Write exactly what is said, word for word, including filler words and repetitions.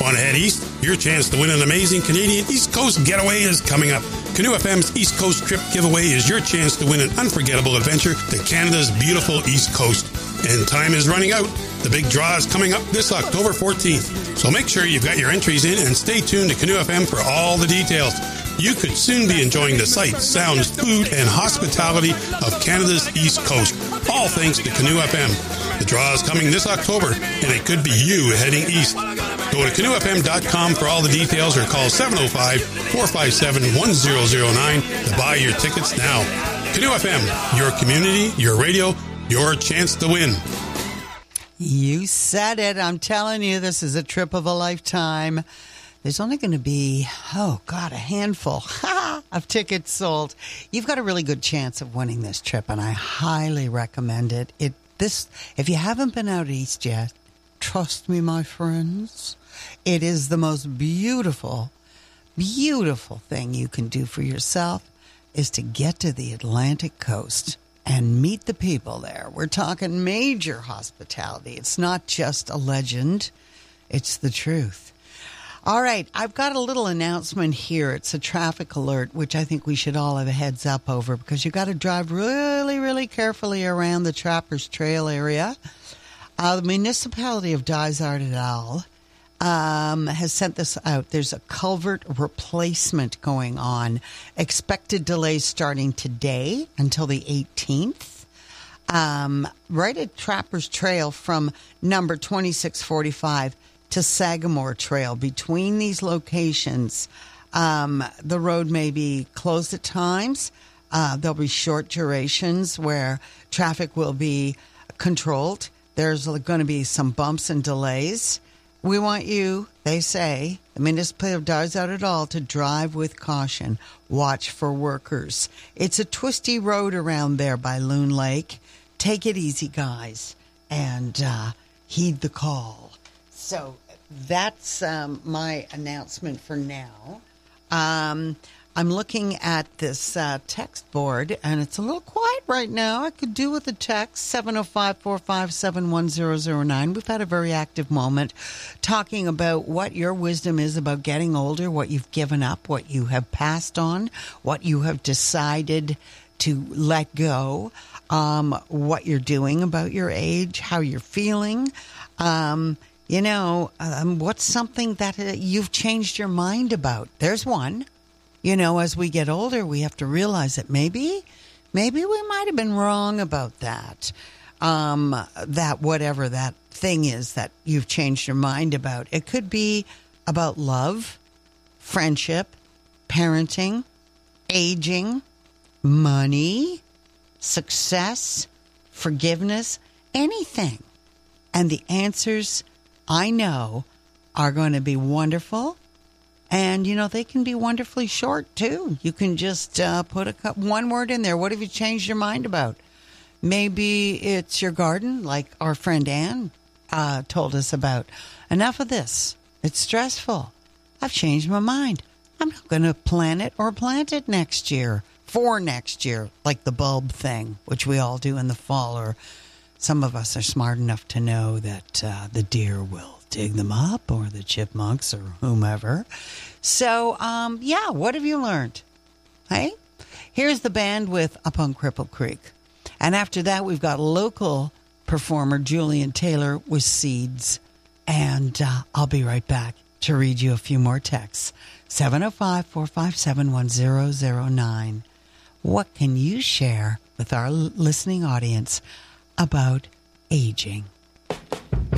Want to head east? Your chance to win an amazing Canadian East Coast getaway is coming up. Canoe F M's East Coast Trip Giveaway is your chance to win an unforgettable adventure to Canada's beautiful East Coast. And time is running out. The big draw is coming up this October fourteenth. So make sure you've got your entries in and stay tuned to Canoe F M for all the details. You could soon be enjoying the sights, sounds, food, and hospitality of Canada's East Coast, all thanks to Canoe F M. The draw is coming this October, and it could be you heading east. Go to canoe f m dot com for all the details or call seven oh five, four five seven, one oh oh nine to buy your tickets now. Canoe F M, your community, your radio, your chance to win. You said it. I'm telling you, this is a trip of a lifetime. There's only going to be, oh, God, a handful of tickets sold. You've got a really good chance of winning this trip, and I highly recommend it. It this if you haven't been out east yet, trust me, my friends, it is the most beautiful, beautiful thing you can do for yourself is to get to the Atlantic coast and meet the people there. We're talking major hospitality. It's not just a legend. It's the truth. All right, I've got a little announcement here. It's a traffic alert, which I think we should all have a heads up over because you've got to drive really, really carefully around the Trappers Trail area. Uh, the municipality of Dysart um, has sent this out. There's a culvert replacement going on. Expected delays starting today until the eighteenth. Um, right at Trappers Trail from number twenty-six forty-five to Sagamore Trail. Between these locations, um, the road may be closed at times. Uh, there'll be short durations where traffic will be controlled. There's going to be some bumps and delays. We want you, they say, the municipality of Dysart et al., to drive with caution. Watch for workers. It's a twisty road around there by Loon Lake. Take it easy, guys, and uh, heed the call. So that's um, my announcement for now. Um, I'm looking at this uh, text board, and it's a little quiet right now. I could do with a text, seven oh five, four five seven, one oh oh nine. We've had a very active moment talking about what your wisdom is about getting older, what you've given up, what you have passed on, what you have decided to let go, um, what you're doing about your age, how you're feeling. Um, you know, um, what's something that uh, you've changed your mind about? There's one. You know, as we get older, we have to realize that maybe, maybe we might have been wrong about that. Um, that whatever that thing is that you've changed your mind about. It could be about love, friendship, parenting, aging, money, success, forgiveness, anything. And the answers, I know, are going to be wonderful. And, you know, they can be wonderfully short, too. You can just uh, put a one word in there. What have you changed your mind about? Maybe it's your garden, like our friend Ann uh, told us about. Enough of this. It's stressful. I've changed my mind. I'm not going to plant it or plant it next year, for next year, like the bulb thing, which we all do in the fall. Or some of us are smart enough to know that uh, the deer will dig them up, or the chipmunks, or whomever. So, um, yeah, what have you learned? Hey, here's the band with Up on Cripple Creek. And after that, we've got local performer Julian Taylor with Seeds. And uh, I'll be right back to read you a few more texts. seven oh five, four five seven, one oh oh nine. What can you share with our listening audience about aging?